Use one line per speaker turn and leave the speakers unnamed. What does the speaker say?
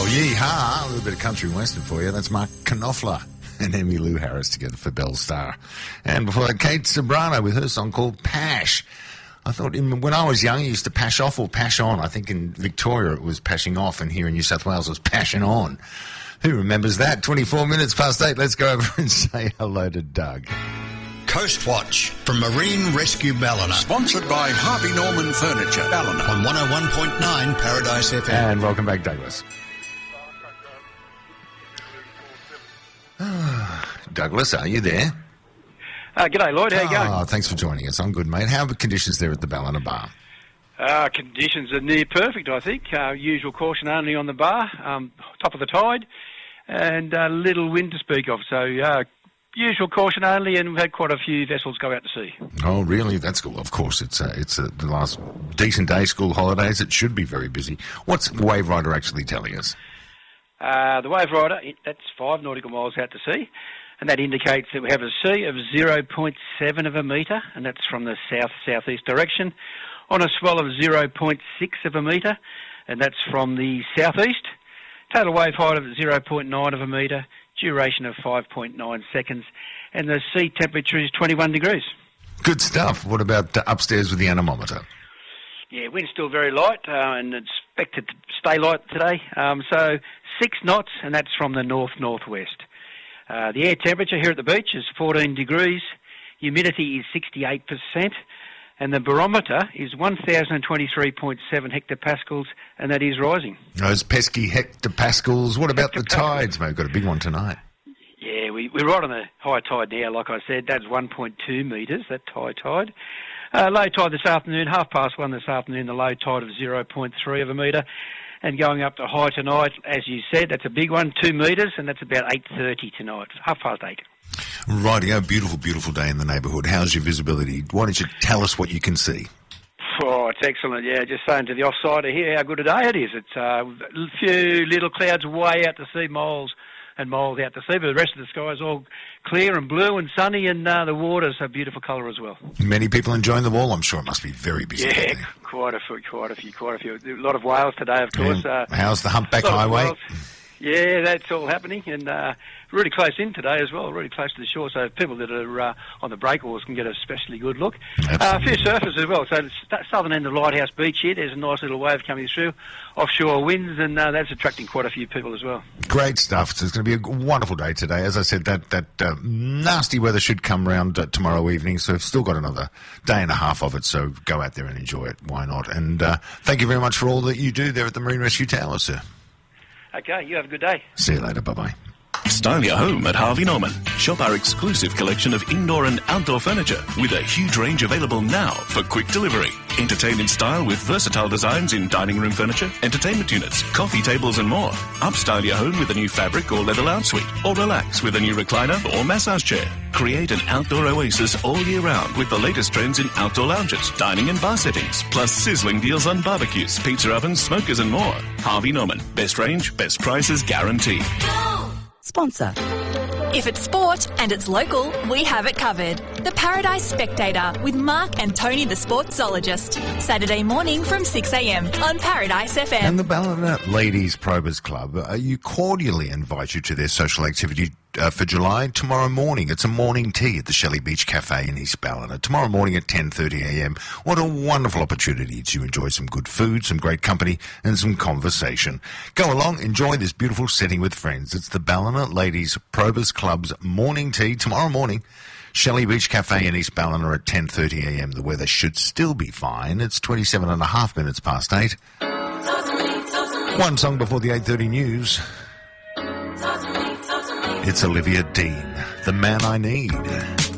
Yeehaw, a little bit of country western for you. That's Mark Knopfler and Emmylou Harris together for Belle Star. And before that, Kate Sobrano with her song called Pash. I thought when I was young, I used to pash off or pash on. I think in Victoria it was pashing off, and here in New South Wales it was pashing on. Who remembers that? 24 minutes past 8. Let's go over and say hello to Doug.
Coast Watch from Marine Rescue Ballina.
Sponsored by Harvey Norman Furniture, Ballina.
On 101.9 Paradise FM.
And welcome back, Douglas. Douglas, are you there?
G'day, Lloyd. How you going?
Oh, thanks for joining us. I'm good, mate. How are the conditions there at the Ballina Bar?
Conditions are near perfect, I think. Usual caution only on the bar, top of the tide, and little wind to speak of. So usual caution only, and we've had quite a few vessels go out to sea.
Oh, really? That's cool. Of course, it's the last decent day, school holidays. It should be very busy. What's Wave Rider actually telling us?
The Wave Rider, that's 5 nautical miles out to sea, and that indicates that we have a sea of 0.7 of a metre, and that's from the south-southeast direction, on a swell of 0.6 of a metre, and that's from the southeast. Total wave height of 0.9 of a metre, duration of 5.9 seconds, and the sea temperature is 21 degrees.
Good stuff. What about upstairs with the anemometer?
Yeah, wind's still very light, and it's expected to stay light today. So 6 knots, and that's from the north-northwest. The air temperature here at the beach is 14 degrees. Humidity is 68%. And the barometer is 1,023.7 hectopascals, and that is rising.
Those pesky hectopascals. What about the tides, mate? We've got a big one tonight.
Yeah, we're right on the high tide now, like I said. That's 1.2 metres, that high tide. Low tide this afternoon, 1:30 this afternoon, the low tide of 0.3 of a metre. And going up to high tonight, as you said, that's a big one, 2 metres, and that's about 8:30 tonight, 8:30.
Rightio, beautiful, beautiful day in the neighbourhood. How's your visibility? Why don't you tell us what you can see?
Oh, it's excellent, yeah. Just saying to the offsider here how good a day it is. It's a few little clouds way out to sea, miles and miles out to sea, but the rest of the sky is all clear and blue and sunny, and the water's a beautiful colour as well.
Many people enjoying the wall. I'm sure it must be very busy.
Yeah, quite a few. A lot of whales today, of course.
How's the Humpback Highway?
Yeah, that's all happening, and really close in today as well, really close to the shore, so people that are on the breakwaters can get a especially good look. A few surfers as well, so the southern end of Lighthouse Beach here, there's a nice little wave coming through, offshore winds, and that's attracting quite a few people as well.
Great stuff. So it's going to be a wonderful day today. As I said, that nasty weather should come round tomorrow evening, so we've still got another day and a half of it, so go out there and enjoy it. Why not? And thank you very much for all that you do there at the Marine Rescue Tower, sir.
Okay, you have a good day.
See you later. Bye-bye.
Style your home at Harvey Norman. Shop our exclusive collection of indoor and outdoor furniture with a huge range available now for quick delivery. Entertain in style with versatile designs in dining room furniture, entertainment units, coffee tables and more. Upstyle your home with a new fabric or leather lounge suite, or relax with a new recliner or massage chair. Create an outdoor oasis all year round with the latest trends in outdoor lounges, dining and bar settings, plus sizzling deals on barbecues, pizza ovens, smokers and more. Harvey Norman. Best range, best prices guaranteed.
Sponsor.
If it's sport and it's local, we have it covered. The Paradise Spectator with Mark and Tony the Sportsologist. Saturday morning from 6 a.m. on Paradise FM.
And the Ballina Ladies Probers Club, you cordially invite you to their social activity for July tomorrow morning. It's a morning tea at the Shelley Beach Cafe in East Ballina. Tomorrow morning at 10:30 a.m. What a wonderful opportunity to enjoy some good food, some great company, and some conversation. Go along, enjoy this beautiful setting with friends. It's the Ballina Ladies Probers Club's morning tea tomorrow morning. Shelley Beach Cafe in East Ballina at 10:30 a.m. The weather should still be fine. It's 27.5 minutes past 8. One song before the 8:30 news. It's Olivia Dean, The Man I Need.